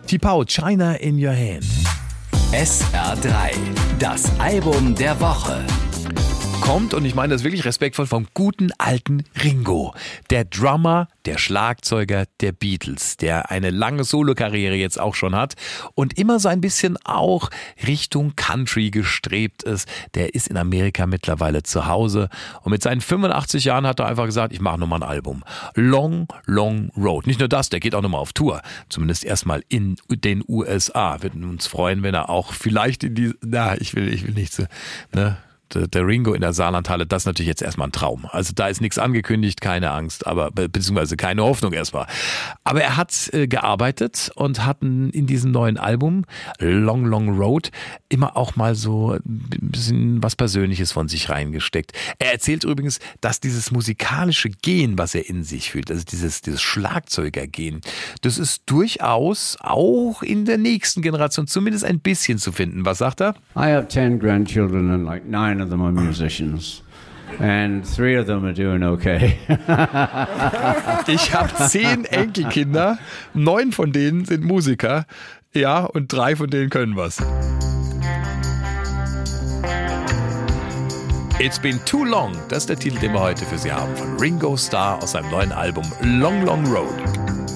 T'Pau, China in Your Hand. SR3, das Album der Woche. Kommt, und ich meine das wirklich respektvoll, vom guten alten Ringo. Der Drummer, der Schlagzeuger der Beatles, der eine lange Solokarriere jetzt auch schon hat und immer so ein bisschen auch Richtung Country gestrebt ist. Der ist in Amerika mittlerweile zu Hause und mit seinen 85 Jahren hat er einfach gesagt, ich mache nochmal ein Album. Long, Long Road. Nicht nur das, der geht auch nochmal auf Tour. Zumindest erstmal in den USA. Wir würden uns freuen, wenn er auch vielleicht in die, ich will nicht so, ne? Der Ringo in der Saarlandhalle, das ist natürlich jetzt erstmal ein Traum. Also da ist nichts angekündigt, keine Angst, aber beziehungsweise keine Hoffnung erstmal. Aber er hat gearbeitet und hat in diesem neuen Album Long Long Road immer auch mal so ein bisschen was Persönliches von sich reingesteckt. Er erzählt übrigens, dass dieses musikalische Gen, was er in sich fühlt, also dieses Schlagzeugergen, das ist durchaus auch in der nächsten Generation zumindest ein bisschen zu finden. Was sagt er? I have 10 grandchildren and like 9 of them are musicians. And 3 of them are doing okay. Ich habe 10 Enkelkinder, 9 von denen sind Musiker, ja, und 3 von denen können was. It's Been Too Long, das ist der Titel, den wir heute für Sie haben, von Ringo Starr aus seinem neuen Album Long Long Road.